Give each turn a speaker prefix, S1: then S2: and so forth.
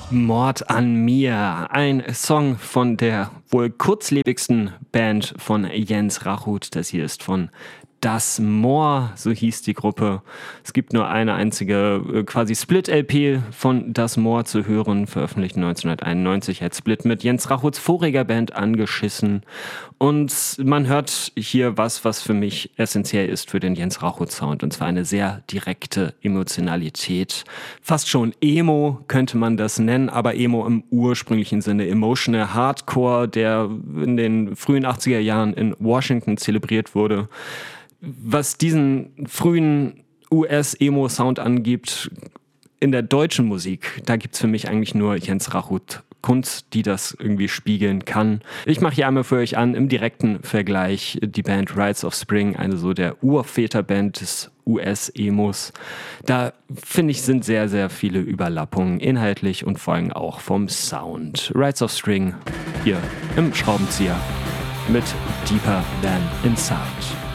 S1: Mord an mir, ein Song von der wohl kurzlebigsten Band von Jens Rachut. Das hier ist von Das Moor, so hieß die Gruppe. Es gibt nur eine einzige quasi Split-LP von Das Moor zu hören, veröffentlicht 1991 als Split mit Jens Rachuts voriger Band Angeschissen. Und man hört hier was für mich essentiell ist für den Jens Rachut-Sound, und zwar eine sehr direkte Emotionalität. Fast schon Emo könnte man das nennen, aber Emo im ursprünglichen Sinne. Emotional Hardcore, der in den frühen 80er Jahren in Washington zelebriert wurde. Was diesen frühen US-Emo-Sound angibt, in der deutschen Musik, da gibt's für mich eigentlich nur Jens Rachut Kunst, die das irgendwie spiegeln kann. Ich mache hier einmal für euch an, im direkten Vergleich, die Band Rites of Spring, eine so der Urväterband des US-Emos. Da, finde ich, sind sehr, sehr viele Überlappungen, inhaltlich und vor allem auch vom Sound. Rites of Spring hier im Schraubenzieher mit Deeper Than Inside.